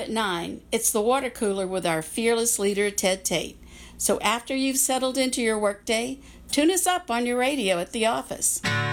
at 9, it's the water cooler with our fearless leader, Ted Tate. So after you've settled into your workday, tune us up on your radio at the office.